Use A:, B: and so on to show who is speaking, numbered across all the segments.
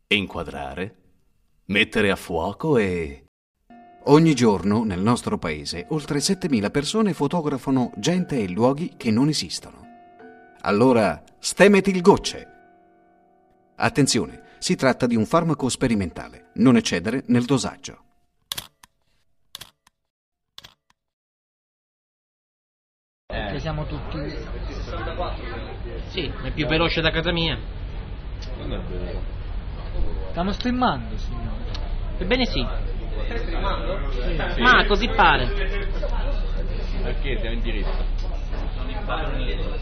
A: inquadrare, mettere a fuoco e...
B: Ogni giorno nel nostro paese oltre 7.000 persone fotografano gente e luoghi che non esistono. Allora, stemetilgocce! Attenzione, si tratta di un farmaco sperimentale, non eccedere nel dosaggio.
C: Che siamo tutti...
D: Sì, è più veloce da casa mia.
E: Non è vero.
C: Stiamo streamando, signore.
D: Ebbene sì.
E: Stai streamando? Sì.
D: Ma così pare.
E: Perché siamo in diretta? Non imparo niente.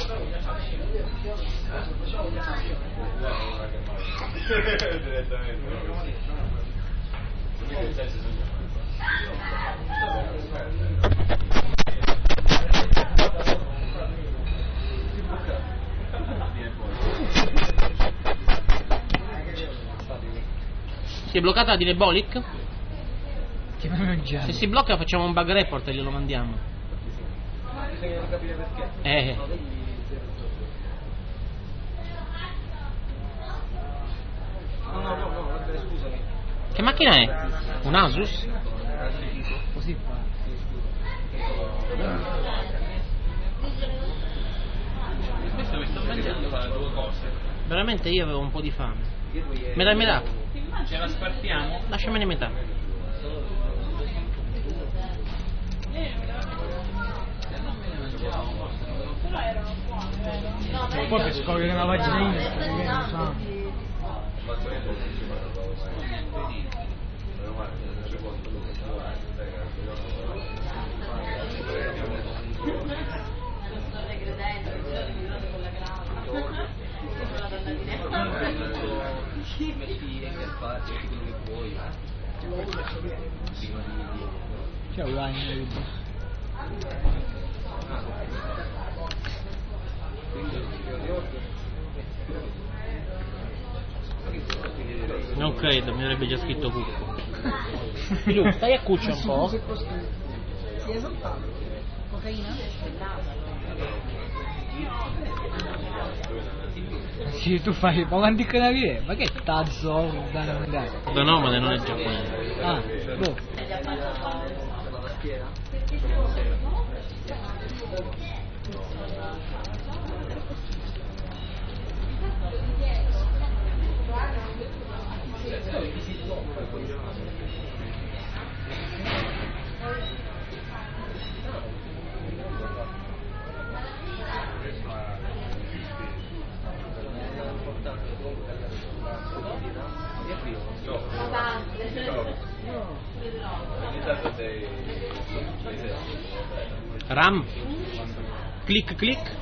D: Si è bloccata di Nebolic?
C: Chiamiamo il genio.
D: Se si blocca facciamo un bug report e glielo mandiamo.
E: Bisogna capire perché. No, vabbè, scusami.
D: Che macchina è? Un Asus?
C: Così fa.
E: Questo mi sto mangiando fa due cose.
D: Veramente io avevo un po' di fame. Me l'hai dato?
E: Ce la spartiamo?
D: Lasciamene metà.
C: E poi per scoprire una pagina Instagram, che non so. C'è un line.
D: Non credo, mi avrebbe già scritto Cucco. Lu, stai a cuccia un po'.
F: Sì, è soltanto cocaina?
C: Sì, tu fai, ma quanti canali è? Ma che tazzo da andare?
D: Da nomade non è giapponese.
C: Ah, boh.
D: RAM? Click click?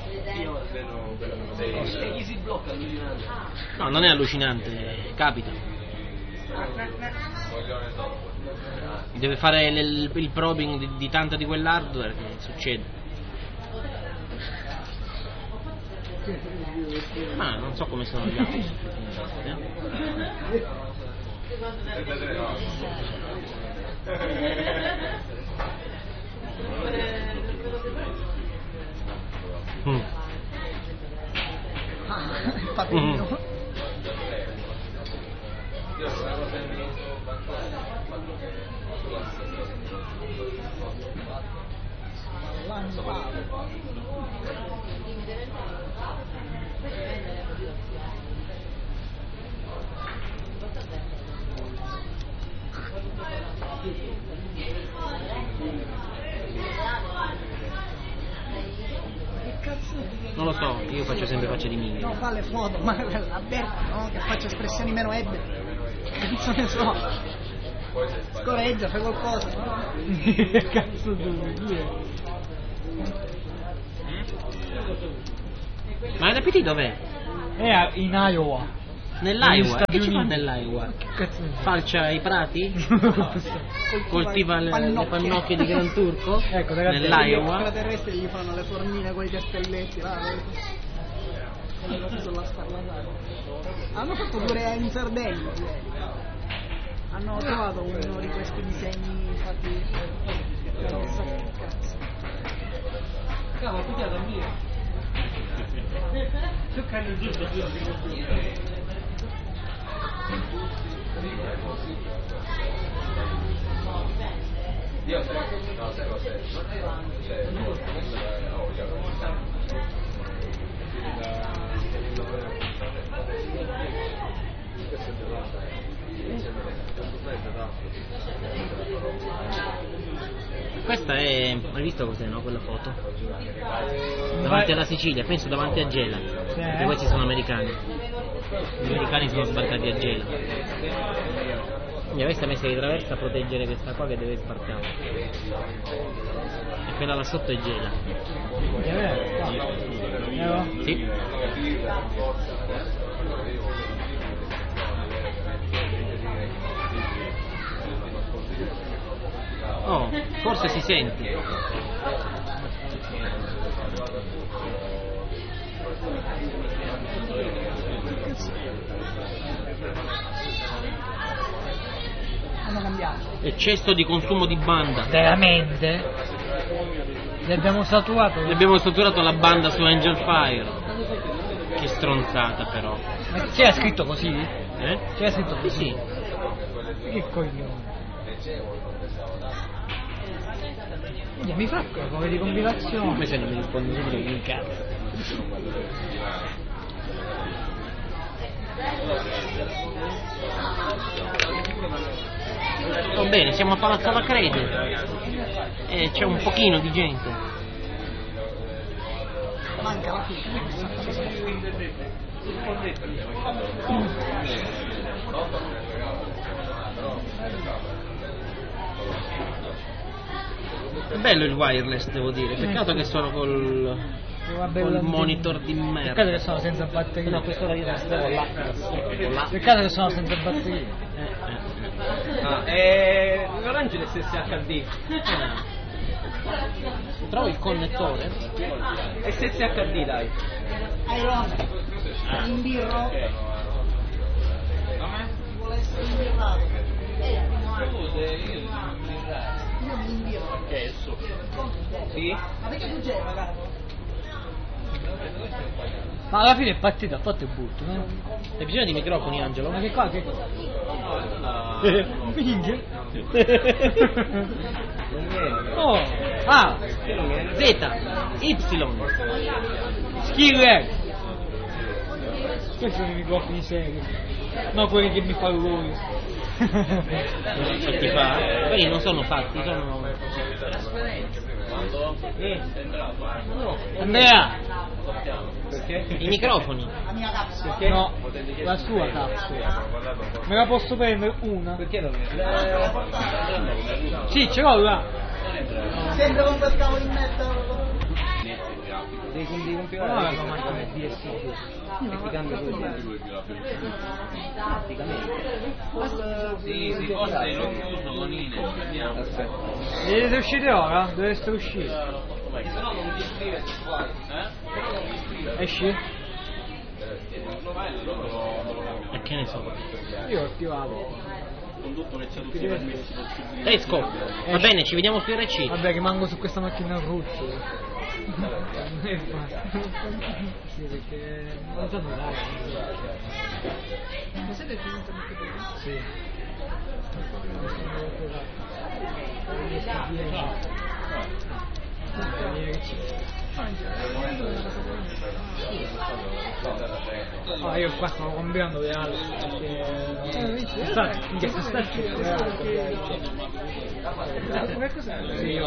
D: No, non è allucinante, capita. Deve fare il probing di tanto di quell'hardware che succede. Ma non so come sono gli altri.
F: Il patentino.
D: Non lo so, io faccio sempre facce di miglia.
F: No, fa le foto, ma la Berta, no? Che faccia espressioni meno ebbe. Che ne so. Scorreggia, fai qualcosa.
C: Che cazzo dove?
D: Ma l'APT dov'è?
C: È in Iowa.
D: Nell'Iowa? Che ci fa nell'Iowa?
C: Che cazzo ne
D: Falcia i prati? Coltiva le pannocchie di Gran Turco?
C: Ecco, ragazzi,
D: nell'Iowa?
F: I terrestri gli fanno le formine con i castelletti, là. Quelle cose sulla sparlatana. Hanno fatto pure in Sardegna. Hanno trovato uno di questi disegni fatti. Non so che cazzo.
C: Cavolo, tu ti hai da dire. Tu cani giusto.
D: Questa è... hai visto cos'è, no? Quella foto? Davanti alla Sicilia, penso davanti a Gela. Perché questi sono americani. Gli americani sono sbarcati a Gela. Quindi questa messa di traversa a proteggere questa qua che deve sbarcare. E quella là sotto è Gela. Sì. Oh, forse si sente.
F: Hanno cambiato.
D: Eccesso di consumo di banda.
C: Veramente? Li abbiamo saturato?
D: E abbiamo saturato la banda su Angel Fire. Che stronzata però.
C: Ma c'era scritto così?
D: Eh?
C: C'era scritto così?
D: Sì.
C: Che coglione. Mi fa come di compilazione.
D: Come se non mi rispondi subito in cazzo. Va bene, siamo a Palazzo La Crede e c'è un pochino di gente.
F: Manca la fine.
D: È bello il wireless, devo dire. Peccato che sono col monitor di merda.
C: Peccato che sono senza batteria.
D: No, quest'ora io stavo là.
C: Peccato che sono senza batteria.
E: L'orange è SSHD.
D: Trovi il connettore?
E: È SSHD, dai.
F: Iron. Imbirro. Vuole essere imbirrato. Io mi imbirro.
E: Che è esso? Sì?
F: Ma perché tu c'è magari?
C: Ma alla fine è partita, ha fatto il butto, no?
D: Hai bisogno di microfoni, Angelo?
C: Ma che qua, che cosa? Minchia. Oh, ah,
D: Z, Y.
C: Skiller. Questi sono i microfoni seri. No, quelli che mi fa lui.
D: Che ti fa? Quelli non sono fatti, sono...
C: Andrea!
E: Perché?
D: I microfoni.
F: La mia capsula.
E: Perché?
C: No, la sua capsula. Me la posso prendere una?
E: Perché non è?
C: Sì, ce l'ho là.
F: Sempre con quel cavolo in mezzo.
E: Devi
C: No,
E: compilare
C: ma manca il DSP.
E: e ti cambia tutto.
G: Sì, si posta in chiuso con Ine, andiamo.
E: Aspetta.
C: Siete usciti ora? Dovreste uscire.
G: Se no non ti scrive qua,
C: Esci?
D: E che ne so.
C: Io ho attivato.
D: Esco. Va bene, ci vediamo su RC.
C: Vabbè, rimango su questa macchina a ruccio. E basta. Sì, perché non sanno dare.
F: Ma siete finito anche tu?
C: Sì. Ah, io qua stavo comprando le altre. Che sta
F: Come cos'è?
C: Sì, io.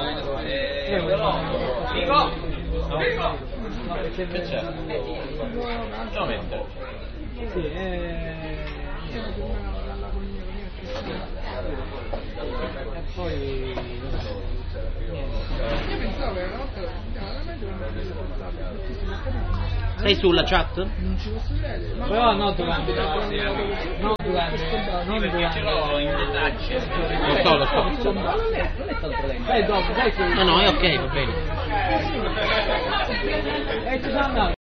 C: Sì, e poi
F: Io pensavo che una volta veramente non mi fosse portato moltissimo a
D: Sei sulla chat?
F: non ci posso credere. Ma
C: però no durante non durante
D: Lo so.
E: Non è tanto lento.
C: dopo sai che
D: No, è ok, va bene.
C: ci sono andato